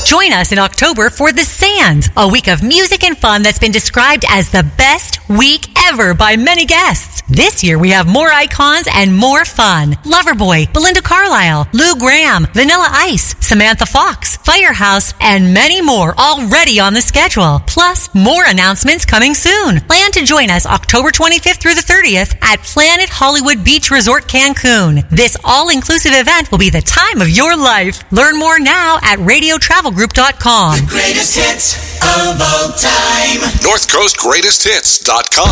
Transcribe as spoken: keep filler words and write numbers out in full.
Join us in October for The Sands, a week of music and fun that's been described as the best week ever by many guests. This year we have more icons and more fun. Loverboy, Belinda Carlisle, Lou Graham, Vanilla Ice, Samantha Fox, Firehouse, and many more already on the schedule. Plus, more announcements coming soon. Plan to join us October twenty-fifth through the thirtieth at Planet Hollywood Beach Resort Cancun. This all-inclusive event will be the time of your life. Learn more now at radio travel group dot com. The greatest hits of all time. North Coast Greatest Hits dot com.